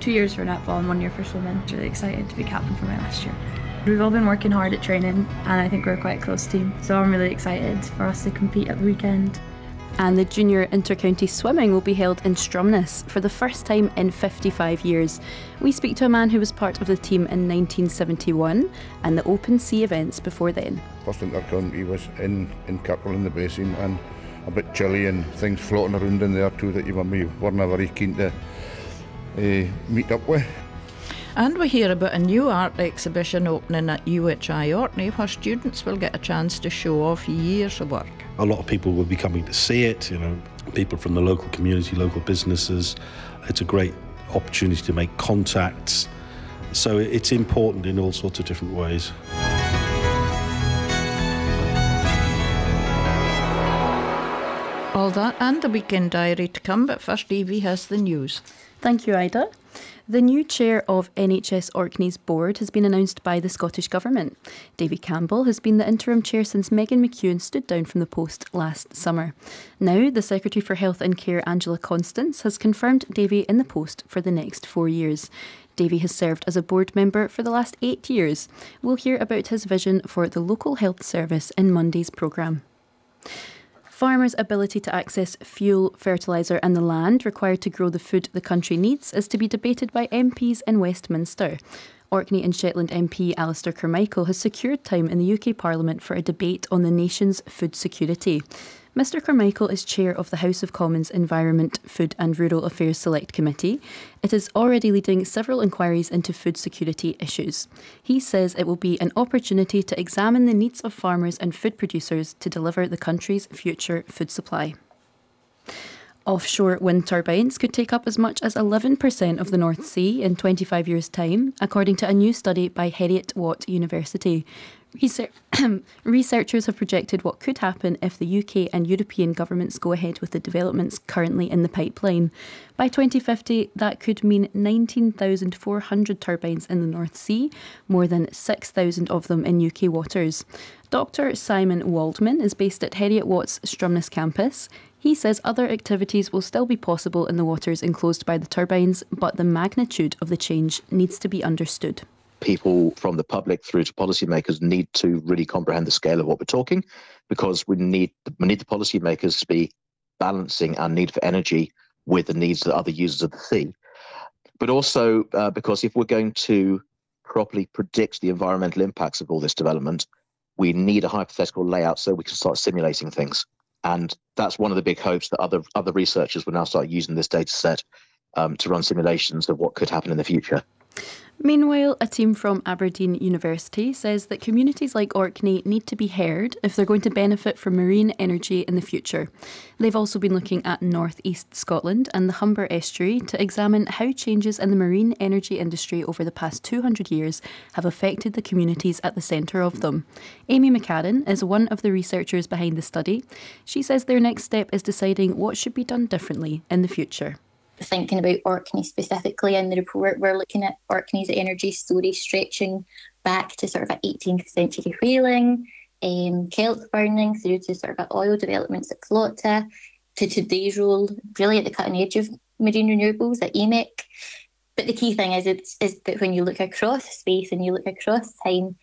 2 years for netball and 1 year for swimming. Really excited to be captain for my last year. We've all been working hard at training and I think we're quite a close team, so I'm really excited for us to compete at the weekend. And the junior inter-county swimming will be held in Stromness for the first time in 55 years. We speak to a man who was part of the team in 1971 and the open sea events before then. First inter-county was in Kirkland in the basin, and a bit chilly and things floating around in there too that you weren't very keen to meet up with. And we hear about a new art exhibition opening at UHI Orkney where students will get a chance to show off years of work. A lot of people will be coming to see it, people from the local community, local businesses. It's a great opportunity to make contacts. So it's important in all sorts of different ways. All that and the weekend diary to come, but first Evie has the news. Thank you, Ida. The new chair of NHS Orkney's board has been announced by the Scottish Government. Davy Campbell has been the interim chair since Megan McEwen stood down from the post last summer. Now, the Secretary for Health and Care, Angela Constance, has confirmed Davy in the post for the next 4 years. Davy has served as a board member for the last 8 years. We'll hear about his vision for the local health service in Monday's programme. Farmers' ability to access fuel, fertiliser and the land required to grow the food the country needs is to be debated by MPs in Westminster. Orkney and Shetland MP Alistair Carmichael has secured time in the UK Parliament for a debate on the nation's food security. Mr Carmichael is chair of the House of Commons Environment, Food and Rural Affairs Select Committee. It is already leading several inquiries into food security issues. He says it will be an opportunity to examine the needs of farmers and food producers to deliver the country's future food supply. Offshore wind turbines could take up as much as 11% of the North Sea in 25 years' time, according to a new study by Heriot-Watt University. Researchers have projected what could happen if the UK and European governments go ahead with the developments currently in the pipeline. By 2050, that could mean 19,400 turbines in the North Sea, more than 6,000 of them in UK waters. Dr. Simon Waldman is based at Heriot-Watt's Stromness campus. He says other activities will still be possible in the waters enclosed by the turbines, but the magnitude of the change needs to be understood. People from the public through to policymakers need to really comprehend the scale of what we're talking, because we need the policymakers to be balancing our need for energy with the needs of other users of the sea. But also because if we're going to properly predict the environmental impacts of all this development, we need a hypothetical layout so we can start simulating things. And that's one of the big hopes that other researchers will now start using this data set to run simulations of what could happen in the future. Meanwhile, a team from Aberdeen University says that communities like Orkney need to be heard if they're going to benefit from marine energy in the future. They've also been looking at North East Scotland and the Humber Estuary to examine how changes in the marine energy industry over the past 200 years have affected the communities at the centre of them. Amy McCarran is one of the researchers behind the study. She says their next step is deciding what should be done differently in the future. Thinking about Orkney specifically in the report, we're looking at Orkney's energy story stretching back to sort of 18th century whaling, kelp burning through to sort of oil developments at Clotta, to today's role really at the cutting edge of marine renewables at EMEC. But the key thing is that when you look across space and you look across time,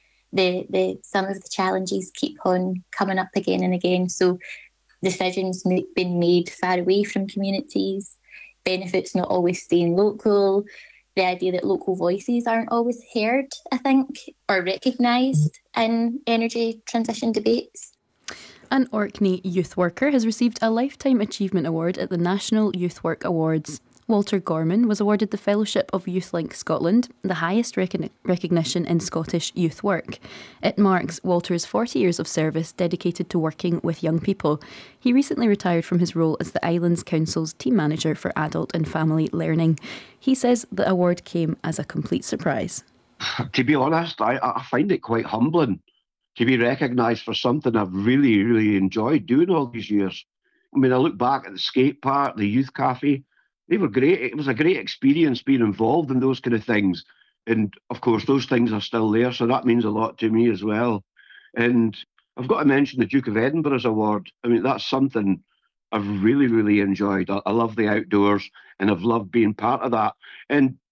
some of the challenges keep on coming up again and again. So decisions being made far away from communities, benefits not always staying local, the idea that local voices aren't always heard, I think, or recognised in energy transition debates. An Orkney youth worker has received a Lifetime Achievement Award at the National Youth Work Awards. Walter Gorman was awarded the Fellowship of YouthLink Scotland, the highest recognition in Scottish youth work. It marks Walter's 40 years of service dedicated to working with young people. He recently retired from his role as the Islands Council's team manager for adult and family learning. He says the award came as a complete surprise. To be honest, I find it quite humbling to be recognised for something I've really, really enjoyed doing all these years. I mean, I look back at the skate park, the youth cafe. They were great. It was a great experience being involved in those kind of things. And of course, those things are still there. So that means a lot to me as well. And I've got to mention the Duke of Edinburgh's award. I mean, that's something I've really, really enjoyed. I love the outdoors and I've loved being part of that. And